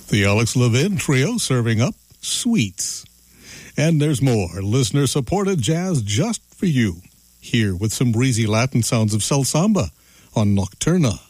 The Alex Levin Trio serving up Sweets. And there's more listener-supported jazz just for you. Here with some breezy Latin sounds of Cel Samba on Nocturna.